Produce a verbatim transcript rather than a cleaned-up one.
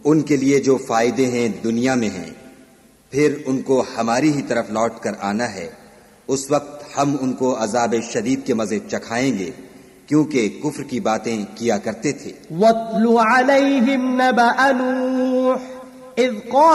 उनके लिए जो फायदे हैं दुनिया में हैं, फिर उनको हमारी ही तरफ लौट कर आना है। उस वक्त हम उनको अजाब शदीद के मजे चखाएंगे, क्योंकि कुफ्र की बातें किया करते थे। वत्लु अलैहिम नबअ नूह इज़